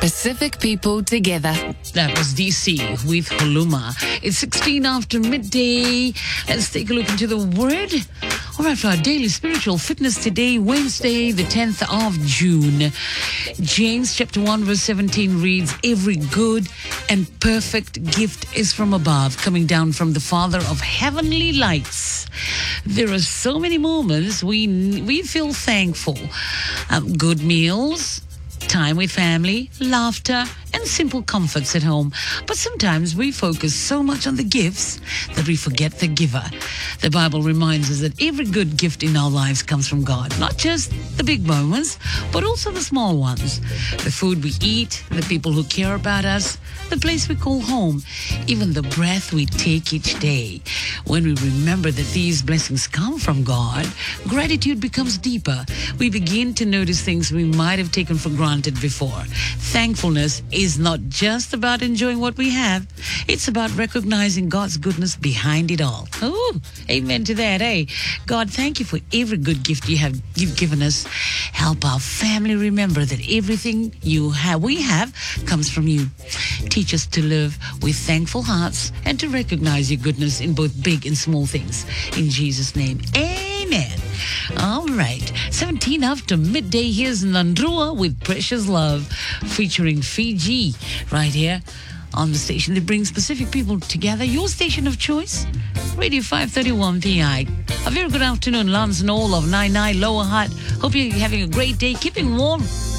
Pacific people together. That was DC with Huluma. It's 16 after midday. Let's take a look into the Word. All right, for our daily spiritual fitness today, Wednesday, the 10th of June. James chapter 1, verse 17 reads, "Every good and perfect gift is from above, coming down from the Father of heavenly lights." There are so many moments we feel thankful. Good meals, time with family, laughter, and simple comforts at home. But sometimes we focus so much on the gifts that we forget the giver. The Bible reminds us that every good gift in our lives comes from God, not just the big moments, but also the small ones. The food we eat, the people who care about us, the place we call home, even the breath we take each day. When we remember that these blessings come from God, gratitude becomes deeper. We begin to notice things we might have taken for granted before. Thankfulness is not just about enjoying what we have. It's about recognizing God's goodness behind it all. Oh, amen to that, eh? God, thank you for every good gift you've given us. Help our family remember that everything we have comes from you. Teach us to live with thankful hearts and to recognize your goodness in both big and small things. In Jesus' name, amen. All right, 17 after midday, here's Nandrua with Precious Love, featuring Fiji, right here on the station that brings Pacific people together. Your station of choice, Radio 531 PI. A very good afternoon, Lance and all of 99 Lower Hutt. Hope you're having a great day, keeping warm.